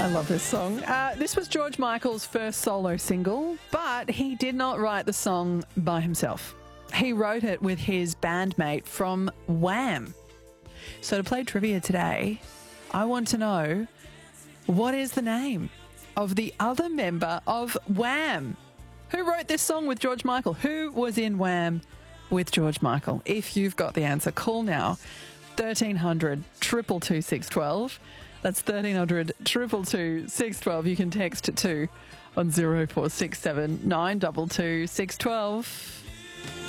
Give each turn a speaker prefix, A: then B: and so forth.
A: love this song. This was George Michael's first solo single, but he did not write the song by himself. He wrote it with his bandmate from Wham. So to play trivia today, I want to know, what is the name of the other member of Wham? Who wrote this song with George Michael? Who was in Wham with George Michael? If you've got the answer, call now. 1300 222 612. That's 1300 222 612. You can text it to on 0467 922 612.